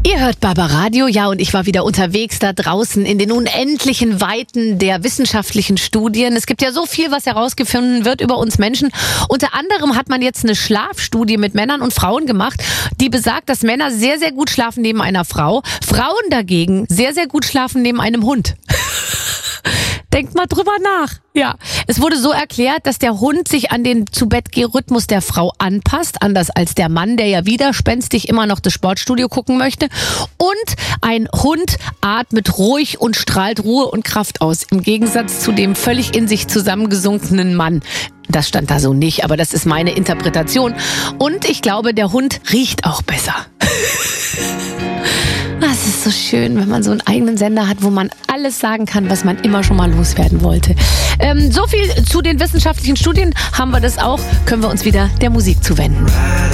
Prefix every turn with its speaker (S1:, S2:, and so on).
S1: Ihr hört Barbaradio, ja, und ich war wieder unterwegs da draußen in den unendlichen Weiten der wissenschaftlichen Studien. Es gibt ja so viel, was herausgefunden wird über uns Menschen. Unter anderem hat man jetzt eine Schlafstudie mit Männern und Frauen gemacht, die besagt, dass Männer sehr, sehr gut schlafen neben einer Frau, Frauen dagegen sehr, sehr gut schlafen neben einem Hund. Denkt mal drüber nach. Ja, es wurde so erklärt, dass der Hund sich an den Zu-Bett-Geh-Rhythmus der Frau anpasst, anders als der Mann, der ja widerspenstig immer noch das Sportstudio gucken möchte. Und ein Hund atmet ruhig und strahlt Ruhe und Kraft aus, im Gegensatz zu dem völlig in sich zusammengesunkenen Mann. Das stand da so nicht, aber das ist meine Interpretation. Und ich glaube, der Hund riecht auch besser. Es ist so schön, wenn man so einen eigenen Sender hat, wo man alles sagen kann, was man immer schon mal loswerden wollte. So viel zu den wissenschaftlichen Studien. Haben wir das auch, können wir uns wieder der Musik zuwenden.